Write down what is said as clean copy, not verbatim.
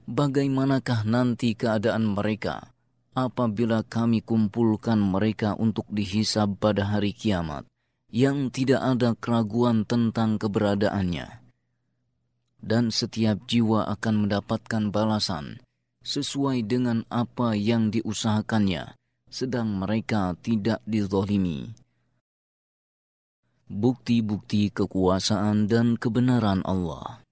bagaimanakah nanti keadaan mereka apabila kami kumpulkan mereka untuk dihisab pada hari kiamat, yang tidak ada keraguan tentang keberadaannya. Dan setiap jiwa akan mendapatkan balasan sesuai dengan apa yang diusahakannya, sedang mereka tidak dizalimi. Bukti-bukti kekuasaan dan kebenaran Allah.